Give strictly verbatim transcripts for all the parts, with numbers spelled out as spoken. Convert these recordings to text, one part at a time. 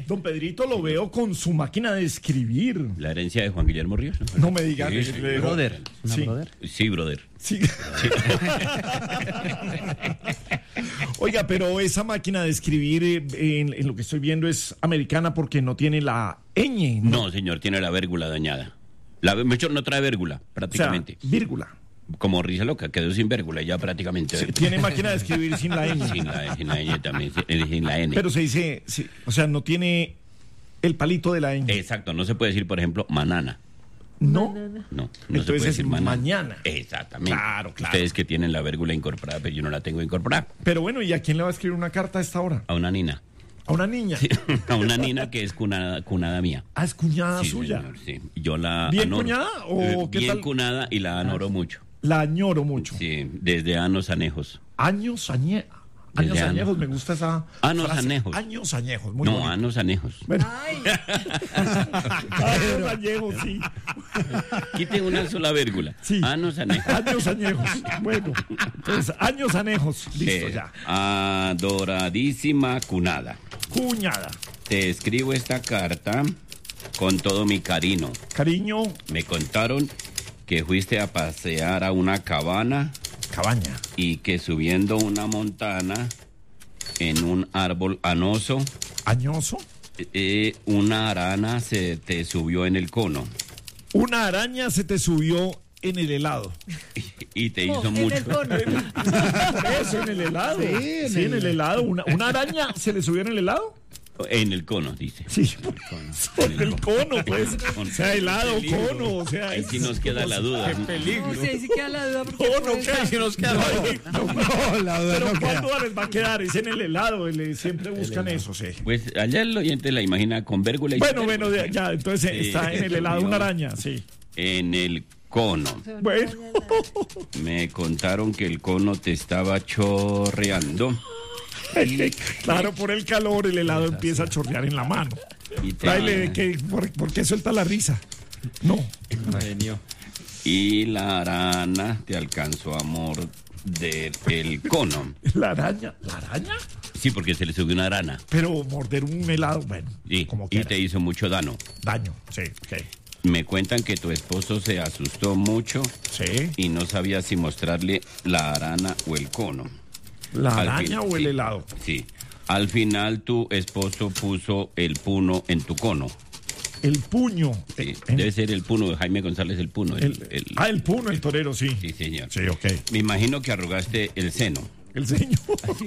Don Pedrito lo veo con su máquina de escribir. La herencia de Juan Guillermo Ríos. No, no me digas. Sí, sí, le- Brother. ¿Una Sí. brother? sí brother. Sí. Oiga, pero esa máquina de escribir, eh, en, en lo que estoy viendo, es americana porque no tiene la ñ. No, señor, tiene la vérgula dañada. La, de hecho, no trae vérgula, O sea, prácticamente. vírgula. Como risa loca, quedó sin vérgula ya prácticamente. Sí, tiene máquina de escribir sin la ñ. Sin la, sin la ñ también, sin, sin la N. Pero se dice, sí, o sea, no tiene el palito de la ñ. Exacto, no se puede decir, por ejemplo, manana. No. No, no se Entonces puede es decir manana. mañana. Exactamente. Claro, claro. Ustedes que tienen la vérgula incorporada, pero yo no la tengo incorporada. Pero bueno, ¿y a quién le va a escribir una carta a esta hora? A una nina. A una niña. A una nina que es cunada, cunada mía. Ah, es cuñada Sí, suya. señor, sí. Yo la ¿Bien anoro. cuñada o Eh, qué bien tal? cunada y la anoro mucho. La añoro mucho. Sí, desde años anejos. Años añe... Años Desde añejos, años. me gusta esa Años frase. anejos. Años añejos, muy no, bonito. años anejos. Bueno. Ay, Años añejos, sí. Quite una sola vérgula. Sí. Años anejos. Años añejos. Bueno, entonces, años anejos. Listo Eh, ya. Adoradísima cunada. Cuñada. Te escribo esta carta con todo mi cariño. Cariño, Me contaron que fuiste a pasear a una cabana cabaña. y que subiendo una montana en un árbol anoso, Añoso. eh, una arana se te subió en el cono Una araña se te subió en el helado. y te hizo oh, en mucho. el cono. Eso, en el helado. Sí, Sí, en en, el- el helado. Una, ¿Una araña se le subió en el helado? En el cono, dice. Sí, sobre el cono, pues. O sea, helado, cono, o sea. Ahí sí nos queda la duda. No sé si queda la duda porque No, no, puede ¿qué? ser- Si nos queda. No, no, No, la duda pero no ¿cuál queda. duda les va a quedar? Es en el helado, el- siempre buscan eso, sí. Pues allá el oyente la imagina con vérgula y Bueno, sin bueno, vérgula. ya, ya, entonces Sí, está en el helado una araña, sí. En el cono. Bueno, Me contaron que el cono te estaba chorreando claro, por el calor el helado empieza a chorrear en la mano. y te, Tráele, que, ¿por, ¿por qué suelta la risa? No, y la arana te alcanzó a morder el cono. la araña, ¿la araña? Sí, porque se le subió una arana. Pero morder un helado, bueno, Sí, como y quiera. te hizo mucho daño. Daño, sí, ok. Me cuentan que tu esposo se asustó mucho Sí, y no sabía si mostrarle la arana o el cono. la Al araña fin- o el sí, helado. Sí. Al final tu esposo puso el puno en tu cono. El puño. Sí, En- debe ser el puno de Jaime González el puno. el- el- el- ah, el puno, el torero, sí. Sí, señor. Sí, ok. Me imagino que arrugaste el seno. El ceño.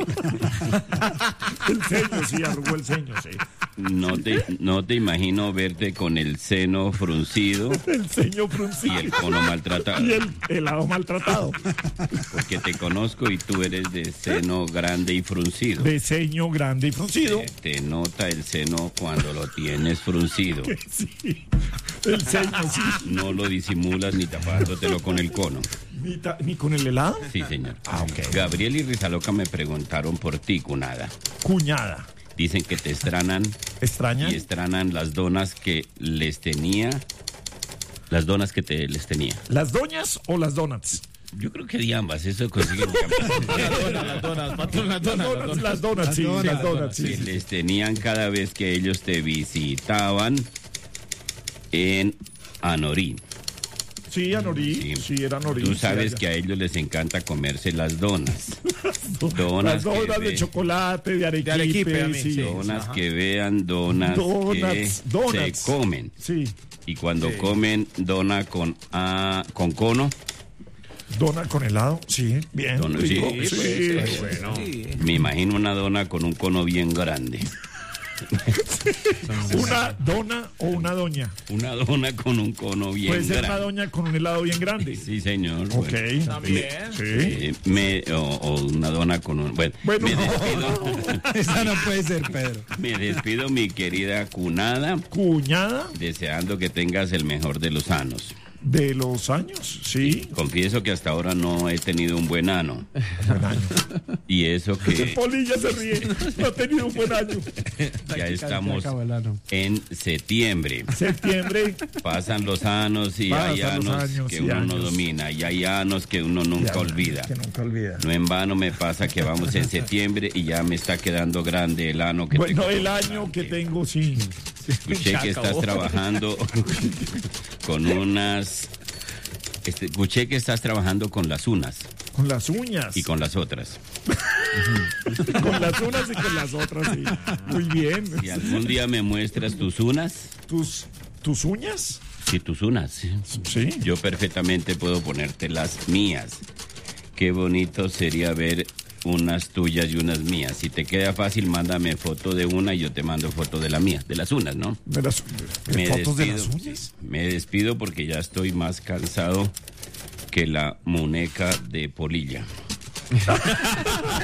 el ceño, sí, arrugó el ceño, sí. No te, no te imagino verte con el seno fruncido El ceño y fruncido. el cono maltratado. Y el helado maltratado. Porque te conozco y tú eres de seno grande y fruncido. De ceño grande y fruncido. Eh, Te nota el seno cuando lo tienes fruncido. Sí. El ceño, sí. No lo disimulas ni tapándotelo con el cono. Ni, ta- ni con el helado. Sí, señor. Ah, ok. Gabriel y Rizaloca me preguntaron por ti, cunada. Cuñada. Dicen que te estranan ¿Extraña? y estranan las donas que les tenía. Las donas que te les tenía. ¿Las doñas o las donuts? Yo creo que de ambas, eso consigue. Las donas, patrón, las Las donuts, las donuts, sí, donas, las las donuts, sí. Que les tenían cada vez que ellos te visitaban en Anorí. Sí, Anorí, Sí. sí, era Anorí. Tú sí, sabes allá. que a ellos les encanta comerse las donas. Las Donas, donas que de ve- chocolate, de arequipe, De arequipe, a mí, sí. sí. donas Ajá. que vean donas, Donuts, que donuts. se comen. Sí, Y cuando Sí. comen dona con a, con cono, dona con helado, sí, bien. Dona, rico, sí, sí. pues, bueno. me imagino una dona con un cono bien grande. Una dona o una doña. Una dona con un cono bien Puede ser una grande. doña con un helado bien grande. Sí, señor. Ok. Bueno, También. Sí. eh, me, o, o una dona con un... Bueno, Bueno. me despido. Esa no puede ser, Pedro. Me despido, mi querida cunada, Cuñada, deseando que tengas el mejor de los años. De los años, sí. Confieso que hasta ahora no he tenido un buen ano. Buen año. Y eso que Polilla se ríe. No ha tenido un buen año. ya estamos acabó el ano. en septiembre. Septiembre. Pasan los años y Pasan hay los años años que y uno no años. domina. Y hay años que uno nunca Ya, olvida. Que nunca olvida. No en vano me pasa que vamos en septiembre y ya me está quedando grande el ano que Bueno, tengo el por año que delante. tengo, sí. Escuché Ya que estás acabó. trabajando con unas... este, escuché que estás trabajando con las unas Con las uñas. y con las otras. Con las unas y con las otras, sí. Muy bien. Si algún día me muestras tus unas, ¿Tus, tus uñas? sí, tus unas, Sí. yo perfectamente puedo ponerte las mías. Qué bonito sería ver unas tuyas y unas mías. Si te queda fácil, mándame foto de una y yo te mando foto de la mía, de las unas, ¿no? ¿De las, de Me fotos de despido, las uñas? me despido porque ya estoy más cansado que la muñeca de Polilla.